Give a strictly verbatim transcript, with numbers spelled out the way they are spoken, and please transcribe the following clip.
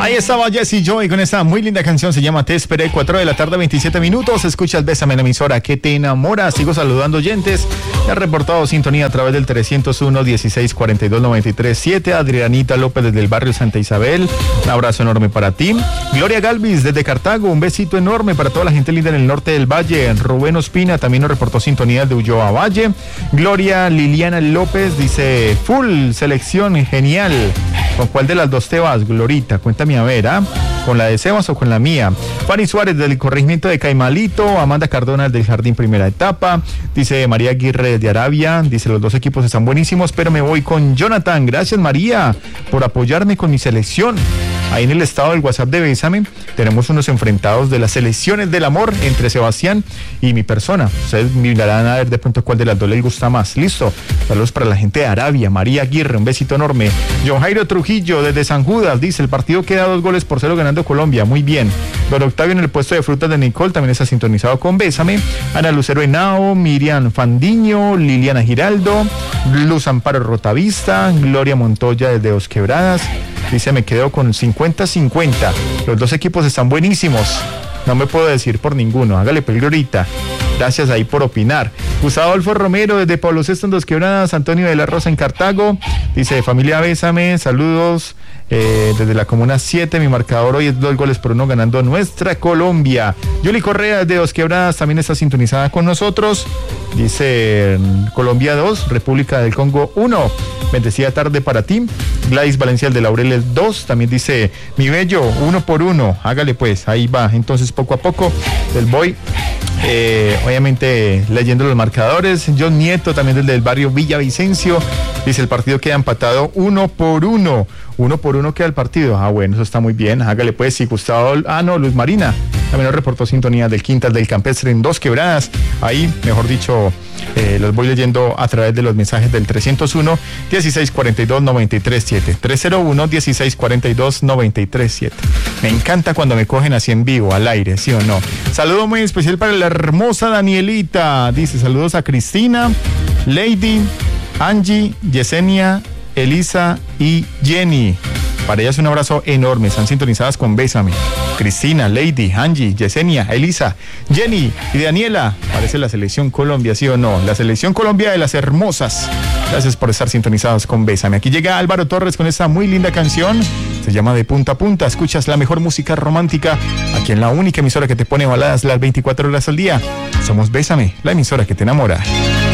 Ahí estaba Jesse Joy con esta muy linda canción, se llama Te Esperé, cuatro de la tarde, veintisiete minutos. Escuchas Bésame, la emisora que te enamora. Sigo saludando oyentes. Ya ha reportado sintonía a través del trescientos uno, dieciséis cuarenta y dos, noventa y tres siete. Adrianita López desde el barrio Santa Isabel. Un abrazo enorme para ti. Gloria Galvis desde Cartago. Un besito enorme para toda la gente linda en el norte del valle. Rubén Ospina también nos reportó sintonía de Ulloa Valle. Gloria Liliana López dice: full selección, genial. ¿Con cuál de las dos te vas, Glorita? Cuéntame a ver, ¿ah? ¿Con la de Sebas o con la mía? Fanny Suárez del corregimiento de Caimalito. Amanda Cardona del Jardín Primera Etapa. Dice María Aguirre de Arabia. Dice: los dos equipos están buenísimos, pero me voy con Jonathan. Gracias, María, por apoyarme con mi selección. Ahí en el estado del WhatsApp de Bésame tenemos unos enfrentados de las selecciones del amor entre Sebastián y mi persona. Ustedes mirarán a ver de pronto cuál de las dos les gusta más. Listo. Saludos para la gente de Arabia. María Aguirre, un besito enorme. John Jairo Trujillo desde San Judas dice: el partido queda dos goles por cero ganando Colombia. Muy bien. Don Octavio en el puesto de frutas de Nicole también está sintonizado con Bésame. Ana Lucero Henao, Miriam Fandiño, Liliana Giraldo, Luz Amparo Rotavista, Gloria Montoya desde Dos Quebradas. Dice: me quedo con cincuenta cincuenta. Los dos equipos están buenísimos. No me puedo decir por ninguno. Hágale peligro ahorita. Gracias ahí por opinar. Gustavo Adolfo Romero desde Pablo sexto en Dos Quebradas. Antonio de la Rosa en Cartago. Dice: familia Bésame, saludos. Eh, desde la comuna siete, mi marcador hoy es dos goles por uno ganando nuestra Colombia. Yuli Correa de Dos Quebradas también está sintonizada con nosotros. Dice: Colombia dos, República del Congo uno. Bendecida tarde para ti. Gladys Valencia de Laureles dos. También dice: mi bello, uno por uno. Hágale pues, ahí va. Entonces poco a poco del boy. Eh, obviamente leyendo los marcadores. John Nieto también desde el barrio Villavicencio dice: el partido queda empatado uno por uno. Uno por uno queda el partido. Ah, bueno, eso está muy bien. Hágale pues. Si Gustavo, ah no, Luz Marina también nos reportó sintonía del Quintas del Campestre en Dos Quebradas. Ahí, mejor dicho, eh, los voy leyendo a través de los mensajes del trescientos uno, dieciséis cuarenta y dos, noventa y tres siete. trescientos uno, dieciséis cuarenta y dos, noventa y tres siete. Me encanta cuando me cogen así en vivo, al aire, ¿sí o no? Saludo muy especial para la hermosa Danielita. Dice: saludos a Cristina, Lady, Angie, Yesenia, Elisa y Jenny. Para ellas un abrazo enorme. Están sintonizadas con Bésame. Cristina, Lady, Angie, Yesenia, Elisa, Jenny y Daniela. Parece la selección Colombia, ¿sí o no? La selección Colombia de las hermosas. Gracias por estar sintonizados con Bésame. Aquí llega Álvaro Torres con esta muy linda canción. Se llama De Punta a Punta. Escuchas la mejor música romántica aquí en la única emisora que te pone baladas las veinticuatro horas al día. Somos Bésame, la emisora que te enamora.